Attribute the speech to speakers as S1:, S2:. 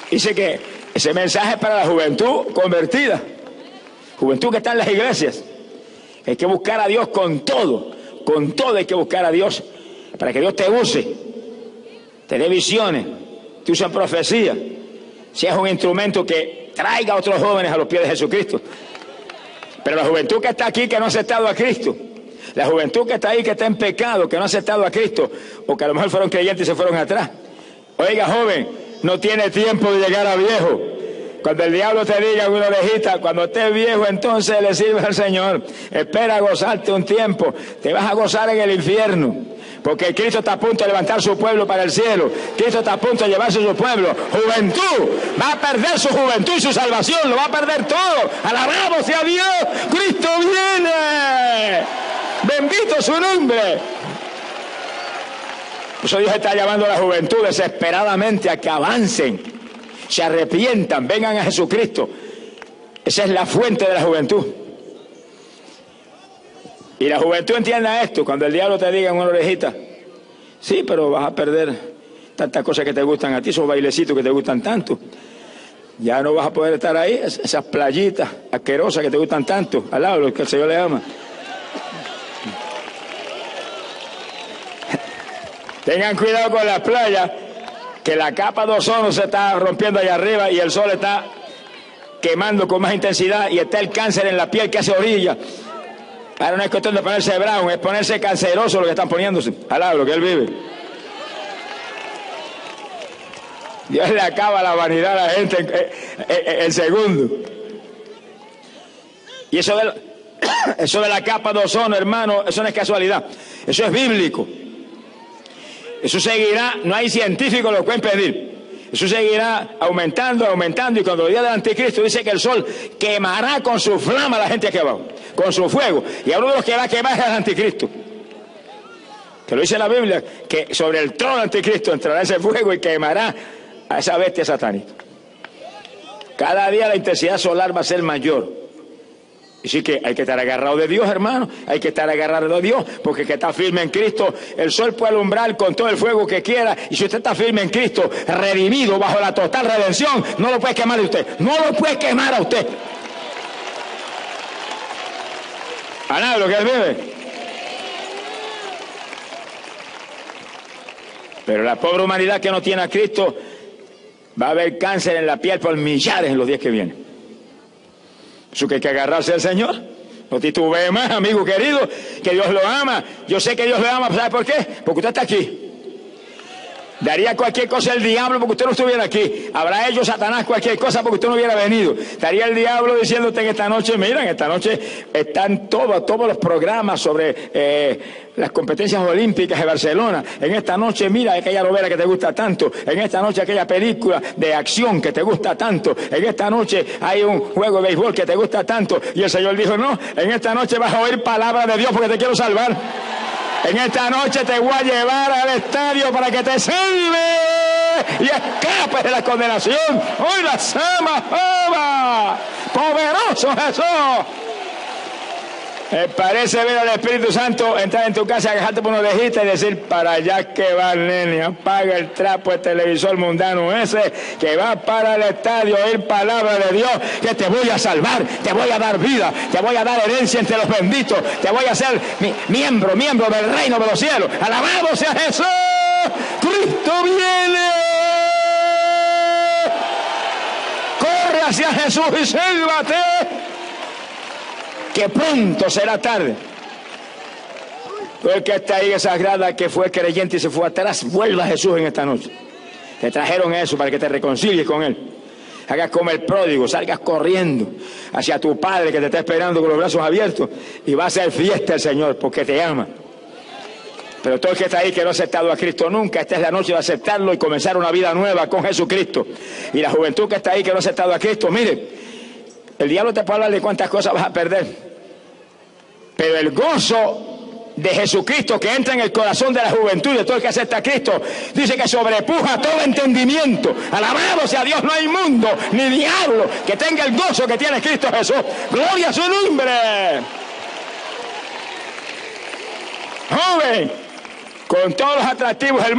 S1: Dice que ese mensaje es para la juventud convertida, juventud que está en las iglesias. Hay que buscar a Dios con todo hay que buscar a Dios para que Dios te use, te dé visiones, te use en profecía, seas un instrumento que traiga a otros jóvenes a los pies de Jesucristo. Pero la juventud que está aquí, que no ha aceptado a Cristo, la juventud que está ahí, que está en pecado, que no ha aceptado a Cristo, o que a lo mejor fueron creyentes y se fueron atrás. Oiga, joven, no tiene tiempo de llegar a viejo. Cuando el diablo te diga una orejita, cuando estés viejo, entonces le sirves al Señor. Espera a gozarte un tiempo. Te vas a gozar en el infierno. Porque Cristo está a punto de levantar su pueblo para el cielo. Cristo está a punto de llevarse su pueblo. Juventud. Va a perder su juventud y su salvación. Lo va a perder todo. Alabado sea Dios. Cristo viene. Bendito su nombre. Por eso Dios está llamando a la juventud desesperadamente a que avancen, se arrepientan, vengan a Jesucristo. Esa es la fuente de la juventud. Y la juventud entienda esto. Cuando el diablo te diga en una orejita, sí, pero vas a perder tantas cosas que te gustan a ti, esos bailecitos que te gustan tanto. Ya no vas a poder estar ahí, esas playitas asquerosas que te gustan tanto, al lado de lo que el Señor le ama. Tengan cuidado con las playas, que la capa de ozono se está rompiendo allá arriba y el sol está quemando con más intensidad y está el cáncer en la piel que hace orilla. Ahora no es cuestión de ponerse brown, es ponerse canceroso lo que están poniéndose, al lado de lo que él vive. Dios le acaba la vanidad a la gente en segundo. Y eso de la capa de ozono, hermano, eso no es casualidad, eso es bíblico. Eso seguirá, no hay científico que lo pueda impedir. Eso seguirá aumentando, y cuando el día del anticristo dice que el sol quemará con su flama a la gente aquí abajo, con su fuego. Y uno de los que va a quemar es el anticristo. Que lo dice la Biblia, que sobre el trono del anticristo entrará ese fuego y quemará a esa bestia satánica. Cada día la intensidad solar va a ser mayor. Así que hay que estar agarrado de Dios, hermano. Hay que estar agarrado de Dios, porque el que está firme en Cristo, el sol puede alumbrar con todo el fuego que quiera. Y si usted está firme en Cristo, redimido bajo la total redención, no lo puede quemar de usted. No lo puede quemar a usted. A nada, lo que él vive. Pero la pobre humanidad que no tiene a Cristo, va a haber cáncer en la piel por millares en los días que vienen. Eso que hay que agarrarse al Señor. No titubee más, amigo querido, que Dios lo ama. Yo sé que Dios lo ama, ¿sabe por qué? Porque usted está aquí. Daría cualquier cosa el diablo porque usted no estuviera aquí. Habrá hecho Satanás cualquier cosa porque usted no hubiera venido. Estaría el diablo diciéndote en esta noche, mira, en esta noche están todos los programas sobre las competencias olímpicas de Barcelona. En esta noche, mira, aquella novela que te gusta tanto. En esta noche, aquella película de acción que te gusta tanto. En esta noche hay un juego de béisbol que te gusta tanto. Y el Señor dijo, no, en esta noche vas a oír palabra de Dios porque te quiero salvar. En esta noche te voy a llevar al estadio para que te salve y escapes de la condenación. Hoy la sama, Jehová, poderoso Jesús. Me parece ver al Espíritu Santo entrar en tu casa, agajarte por una orejita y decir, para allá que va el nene, apaga el trapo, el televisor mundano ese, que va para el estadio a oír palabra de Dios, que te voy a salvar, te voy a dar vida, te voy a dar herencia entre los benditos, te voy a hacer miembro del reino de los cielos. Alabado sea Jesús, Cristo viene. Corre hacia Jesús y sálvate, que pronto será tarde. Todo el que está ahí en esa grada, que fue creyente y se fue atrás, vuelva a Jesús en esta noche. Te trajeron eso para que te reconcilies con Él. Hagas como el pródigo, salgas corriendo hacia tu Padre que te está esperando con los brazos abiertos y va a hacer fiesta el Señor porque te ama. Pero todo el que está ahí que no ha aceptado a Cristo nunca, esta es la noche de aceptarlo y comenzar una vida nueva con Jesucristo. Y la juventud que está ahí que no ha aceptado a Cristo, mire, el diablo te puede hablar de cuántas cosas vas a perder, pero el gozo de Jesucristo que entra en el corazón de la juventud de todo el que acepta a Cristo, dice que sobrepuja todo entendimiento. Alabado sea Dios, no hay mundo ni diablo que tenga el gozo que tiene Cristo Jesús. Gloria a su nombre. Joven, con todos los atractivos del mundo,